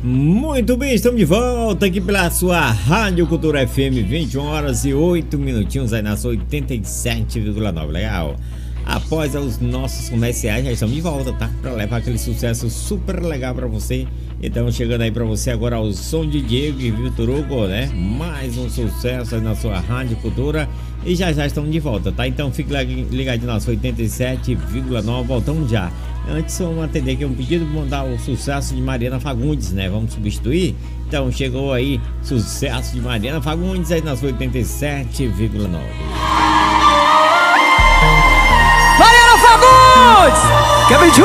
Muito bem, estamos de volta aqui pela sua Rádio Cultura FM, 21 horas e 8 minutinhos aí na sua 87,9, legal? Após os nossos comerciais, já estamos de volta, tá? Para levar aquele sucesso super legal para você. Então, chegando aí para você agora o som de Diego e Vitor Hugo, né? Mais um sucesso aí na sua Rádio Cultura. E já estamos de volta, tá? Então, fique ligado na sua 87,9, voltamos já. Antes, vamos atender aqui um pedido de mandar o sucesso de Mariana Fagundes, né? Vamos substituir. Então, chegou aí, sucesso de Mariana Fagundes aí na sua 87,9. Mariana Fagundes! Quer pedir?